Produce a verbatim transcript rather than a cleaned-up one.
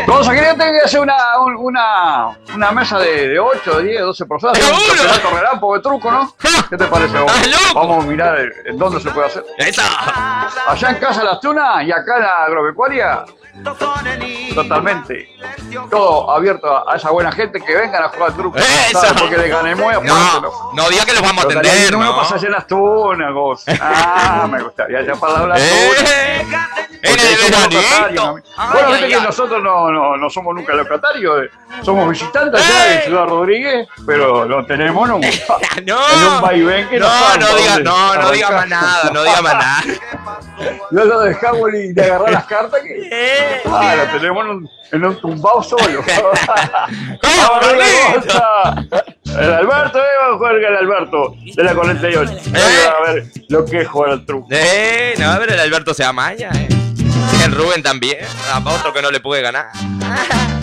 Cosa, quería tener que hacer una, un- una, una mesa de, de ocho, diez, doce personas. Un ¡Seguro! campeonato relámpago de truco, ¿no? ¿Qué te parece vos? ¡Estás loco! Vamos a mirar en dónde se puede hacer. ¡Esa! Allá en Casa Las Tunas y acá en la agropecuaria, totalmente. Todo abierto a, a esa buena gente que vengan a jugar al truco. ¡Esa! ¿Sabes? Porque le gané muy a No, no diga que los vamos a atender, no me ¿no? pasas en Las Tunas, vos. Ah, me gustaría ya para hablar ¡Eh! ¡En el veranito! Bueno, viste que nosotros no, no, no somos nunca locatarios, eh. Somos visitantes allá ¡Eh! en Ciudad Rodríguez, pero lo tenemos nunca. No, En un vaivén que no, sabe no para diga, dónde no, no diga arrancar. más nada, no diga más nada. No lo dejamos ni de agarrar las cartas que. Eh. Ah, lo tenemos en un, en un tumbao solo. ¿Cómo, Vamos, Carlito? Rosa. El Alberto, eh, va a jugar el Alberto de la cuarenta y ocho. Eh. A ver lo que es jugar al truco. Eh, no, pero el Alberto se amaña, eh. El Rubén también, a otro que no le puede ganar.